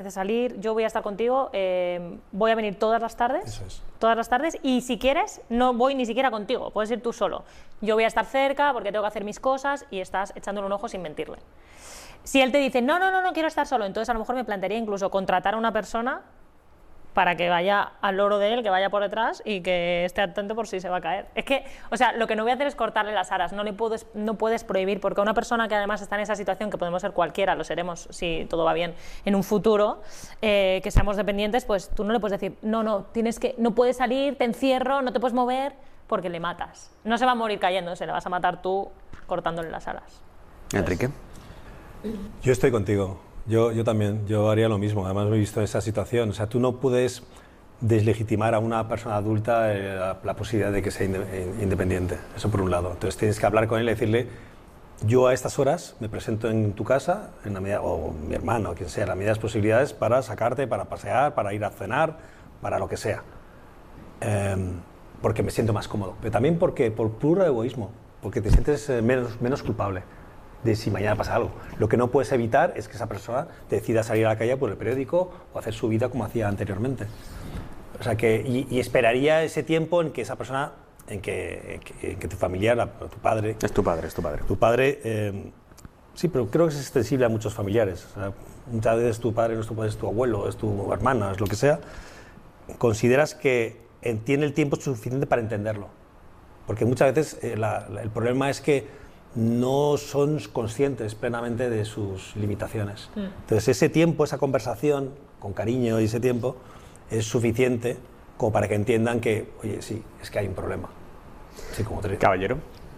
salir, yo voy a estar contigo, voy a venir todas las tardes. Eso es. Todas las tardes, y si quieres, no voy ni siquiera contigo, puedes ir tú solo. Yo voy a estar cerca porque tengo que hacer mis cosas y estás echándole un ojo sin mentirle. Si él te dice, no, quiero estar solo, entonces a lo mejor me plantearía incluso contratar a una persona para que vaya al loro de él, que vaya por detrás y que esté atento por si se va a caer. Es que, o sea, lo que no voy a hacer es cortarle las alas, no puedes prohibir, porque una persona que además está en esa situación, que podemos ser cualquiera, lo seremos si todo va bien en un futuro, que seamos dependientes, pues tú no le puedes decir, no puedes salir, te encierro, no te puedes mover, porque le matas. No se va a morir cayéndose, le vas a matar tú cortándole las alas. Enrique. Yo estoy contigo. Yo también, yo haría lo mismo, además me he visto en esa situación. O sea, tú no puedes deslegitimar a una persona adulta la posibilidad de que sea independiente, eso por un lado. Entonces tienes que hablar con él y decirle, yo a estas horas me presento en tu casa, o mi hermano, o quien sea, la medida de las posibilidades para sacarte, para pasear, para ir a cenar, para lo que sea. Porque me siento más cómodo, pero también por puro egoísmo, porque te sientes menos culpable de si mañana pasa algo. Lo que no puedes evitar es que esa persona decida salir a la calle por el periódico o hacer su vida como hacía anteriormente. O sea que, y esperaría ese tiempo en que esa persona, en que tu familiar, tu padre... Es tu padre. Tu padre, sí, pero creo que es extensible a muchos familiares. O sea, muchas veces tu padre no es tu padre, es tu abuelo, es tu hermana, es lo que sea. Consideras que tiene el tiempo suficiente para entenderlo. Porque muchas veces el problema es que no son conscientes plenamente de sus limitaciones. Entonces ese tiempo, esa conversación con cariño y ese tiempo es suficiente como para que entiendan que, oye, sí, es que hay un problema. Sí, como te... Caballero.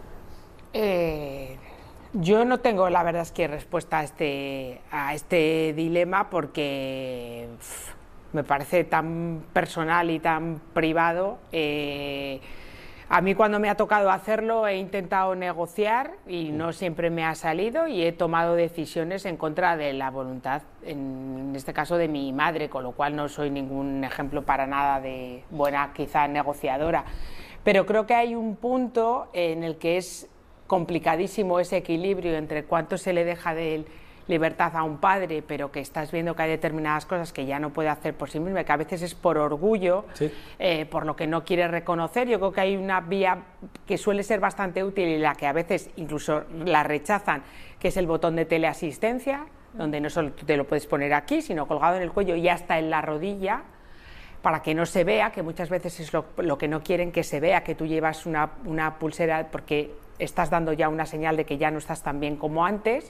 Yo no tengo, la verdad es que respuesta a este dilema, porque me parece tan personal y tan privado. A mí, cuando me ha tocado hacerlo, he intentado negociar y no siempre me ha salido, y he tomado decisiones en contra de la voluntad, en este caso de mi madre, con lo cual no soy ningún ejemplo para nada de buena, quizá, negociadora. Pero creo que hay un punto en el que es complicadísimo ese equilibrio entre cuánto se le deja de libertad a un padre, pero que estás viendo que hay determinadas cosas que ya no puede hacer por sí mismo, que a veces es por orgullo, sí, por lo que no quiere reconocer. Yo creo que hay una vía que suele ser bastante útil y la que a veces incluso la rechazan, que es el botón de teleasistencia, donde no solo te lo puedes poner aquí, sino colgado en el cuello y hasta en la rodilla, para que no se vea, que muchas veces es lo que no quieren que se vea, que tú llevas una pulsera, porque estás dando ya una señal de que ya no estás tan bien como antes.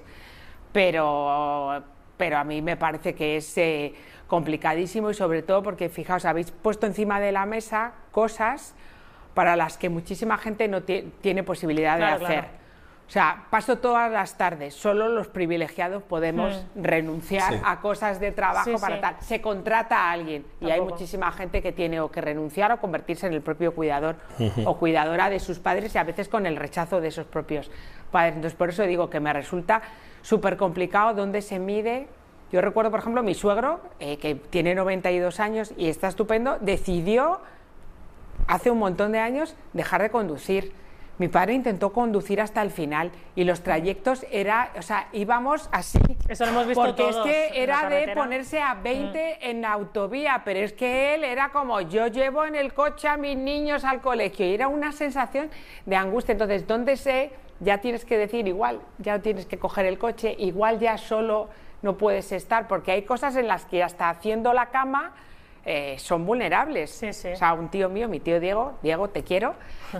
Pero a mí me parece que es complicadísimo, y sobre todo porque, fijaos, habéis puesto encima de la mesa cosas para las que muchísima gente no tiene posibilidad de hacer. Claro. O sea, paso todas las tardes, solo los privilegiados podemos renunciar a cosas de trabajo para tal. Se contrata a alguien y hay muchísima gente que tiene o que renunciar o convertirse en el propio cuidador o cuidadora de sus padres, y a veces con el rechazo de esos propios padres. Entonces, por eso digo que me resulta súper complicado dónde se mide. Yo recuerdo, por ejemplo, mi suegro, que tiene 92 años y está estupendo, decidió hace un montón de años dejar de conducir. Mi padre intentó conducir hasta el final y los trayectos íbamos así. Eso lo hemos visto porque todos. Es que era de ponerse a 20 en la autovía, pero es que él era como, yo llevo en el coche a mis niños al colegio, y era una sensación de angustia. Entonces, ya tienes que decir, igual ya tienes que coger el coche, igual ya solo no puedes estar, porque hay cosas en las que hasta haciendo la cama son vulnerables. Sí, sí. O sea, un tío mío, mi tío Diego, te quiero,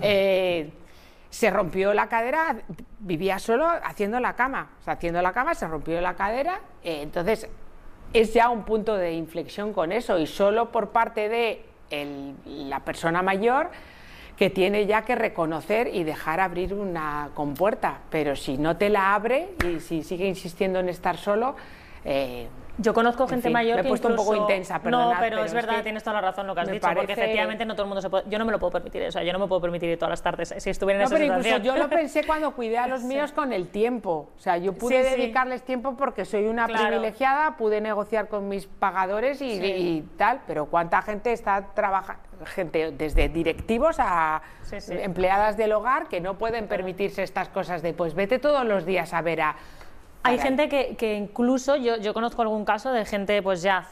se rompió la cadera, vivía solo haciendo la cama, se rompió la cadera, entonces es ya un punto de inflexión con eso, y solo por parte de la persona mayor, que tiene ya que reconocer y dejar abrir una compuerta, pero si no te la abre y si sigue insistiendo en estar solo... Yo conozco gente mayor que me he puesto incluso... un poco intensa, perdonad, No, pero es verdad, que tienes toda la razón lo que has dicho, porque efectivamente no todo el mundo se puede... Yo no me lo puedo permitir, o sea, yo no me puedo permitir ir todas las tardes si estuviera en esa situación. Incluso yo lo pensé cuando cuidé a los míos con el tiempo, o sea, yo pude dedicarles tiempo porque soy una privilegiada, pude negociar con mis pagadores y tal, pero ¿cuánta gente está trabajando? Gente desde directivos a empleadas del hogar que no pueden permitirse estas cosas de, pues vete todos los días a ver a Hay Caray. gente que incluso, yo conozco algún caso de gente pues ya